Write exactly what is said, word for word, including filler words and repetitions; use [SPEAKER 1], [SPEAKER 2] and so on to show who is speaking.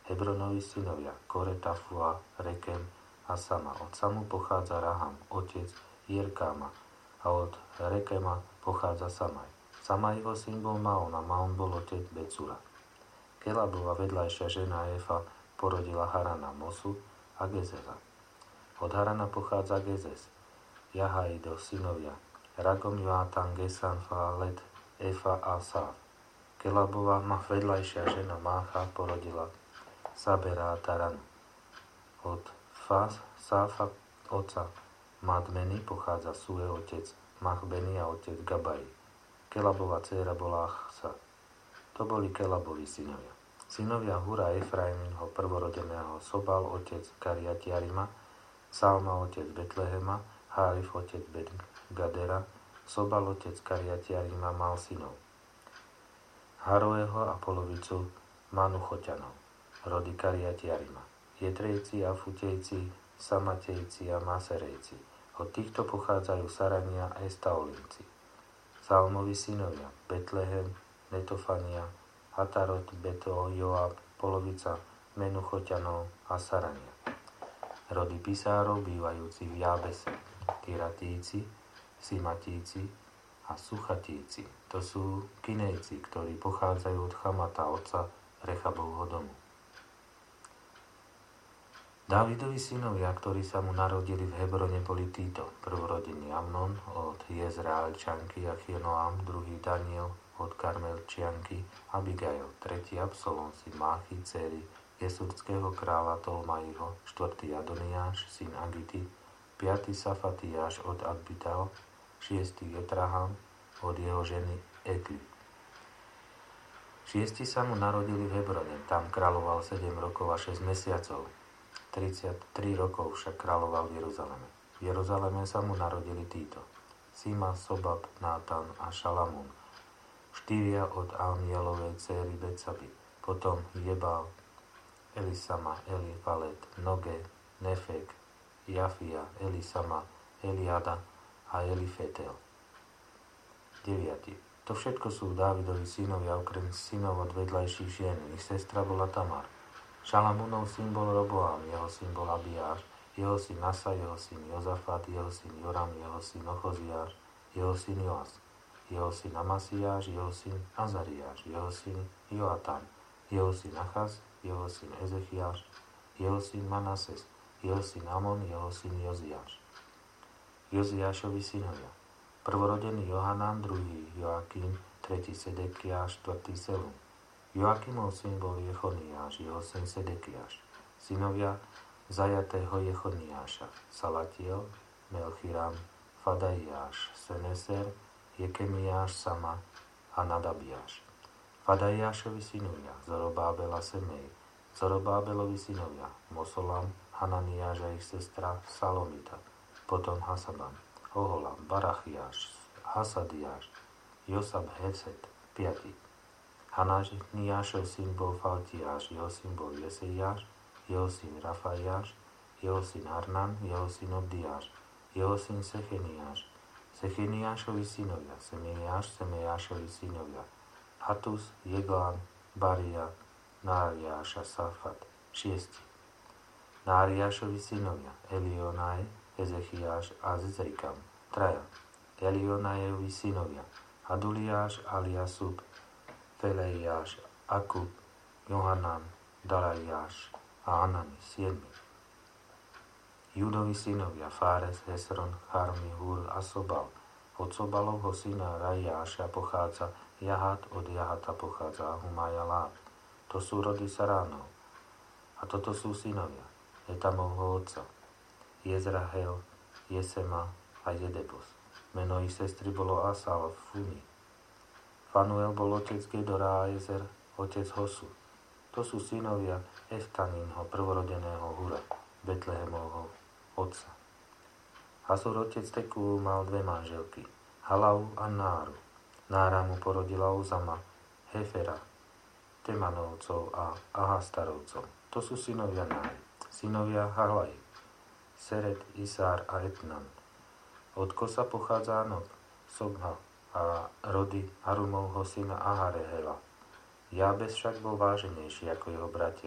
[SPEAKER 1] Hebronovi synovia Kore, Tafua, Rekem a Sama. Od Samu pochádza Raham, otec Jerkáma, a od Rekema pochádza Samaj. Samajho syn bol Maon a Maon bol otec Becura. Kelabova vedľajšia žena Efa porodila Harana, Mosu a Gezeza. Od Harana pochádza Gezes, Jahaido synovia Ragom, Joatan, Gesan, Falet, Efa a Sáv. Kelabova vedľajšia žena Mácha porodila Sabera a Taranu. Od Fas, Sáfa, oca Madmeny pochádza Sue, otec Machbeny a otec Gabai. Kelabova dcéra bola Achsa. To boli Kelabovi synovia. Synovia Hura Efraimho prvorodeného Sobal, otec Kariatiarima, Salma, otec Betlehema, Hárif, otec Bet-Gadera. Sobal, otec Kariatiarima, mal synov Haroeho a polovicu Manuchoťanov, rody Kariatiarima, Jetrejci a Futejci, Samatejci a Maserejci. Od týchto pochádzajú Sarania a Estaolínci. Salmovi synovia Betlehem, Netofania, Hatarot, Beto, Joab, polovica Menuchoťanov a Sarania. Rody Pisárov bývajúci v Jábese, Tiratíci, Simatíci a Suchatíci. To sú Kinejci, ktorí pochádzajú od Chamata, otca Rechabovho domu. Dávidovi synovia, ktorí sa mu narodili v Hebrone, boli títo. Prvorodený Amnon od Jezraelčanky a Chinoam, druhý Daniel od Karmelčianky, Abigail, tretí Absalom, syn Máchy, dcéry Jesúrského kráľa Tolmaiho, štvrtý Adoniáš, syn Agity, piaty Safatiáš od Adbital, šiestý Jetraham od jeho ženy Egli. Šiesti sa mu narodili v Hebrone, tam kráľoval sedem rokov a šesť mesiacov. tridsaťtri rokov však kráľoval v Jeruzaleme. V Jeruzaleme sa mu narodili títo: Sima, Sobab, Nátan a Šalamún, štyria od Amielovej dcéry Betsaby, potom Jebal, Elisama, Elifalet, Noge, Nefek, Jafia, Elisama, Eliada a Elifetel. deviaty. To všetko sú Dávidovi synovia, okrem synov od vedľajších žien. Ich sestra bola Tamar. Šalamúnov syn bol Roboám, jeho syn bol Abiáš, jeho syn Asa, jeho syn Jozafat, jeho syn Joram, jeho syn Ochoziáš, jeho syn Joas, jeho syn Amasiáš, jeho syn Azariáš, jeho syn Joatan, jeho syn Achaz, jeho syn Ezechiáš, jeho syn Manases, jeho syn Amon, jeho syn Joziáš. Joziášovi synovia: prvorodený Johanan, druhý Joakim, tretí Sedekiáš, štvrtý Selum. Joakimov syn bol Jechoniáš, jeho syn Sedekiáš. Synovia zajatého Jechoniáša: Salatiel, Melchiram, Fadaiáš, Seneser, Jekemiáš, Sama a Nadabiáš. Fadaiášovi synovia: Zorobábel a Semej. Zorobábelovi synovia: Mosolam, Hananiáš a ich sestra Salomita, potom Hasaban, Oholam, Barachiáš, Hasadiáš, Josab, Hesed, piaty. Hananiášov syn bol Faltiáš, jeho syn bol Jeseiáš, jeho syn Rafaiáš, jeho syn Arnan, jeho syn Obdiáš, jeho syn Secheniáš. Secheniášovi synovia: Semeiáš, Semeiášovi synovia: Hatus, Jeglán, Baria, Náriáš a Safat, šiesti. Náriášovi synovia: Elionaj, Ezechiáš a Zezrikam, traja. Elionajevi synovia: Aduliáš, Aliasub, Feleiáš, Akub, Johanan, Dalaiáš a Anani, siedmi. Júdovi synovia: Fáres, Hesron, Charmi, Hur a Sobal. Od Sobalovho syna Raiáša pochádza Jahat, od Jahata pochádza Ahumaja Lát. To sú rody Saránov. A toto sú synovia Etamovho otca: Jezrahel, Jesema a Jedebos. Meno ich sestry bolo Asal v Funi. Fanuel bol otec Gedora a Ezer, otec Hosu. To sú synovia Eftaninho, prvorodeného Hura, Betlehemovho otca. Hasur, otec Tekú, mal dve manželky, Halau a Náru. Nára mu porodila Uzama, Hefera, Temanovcov a Ahastarovcov. To sú synovia Náry. Synovia Halai: Seret, Isár a Etnan. Od Kosa pochádza Anok, Sobha a rody Harumovho syna Aharehela. Jábes však bol váženejší ako jeho bratia.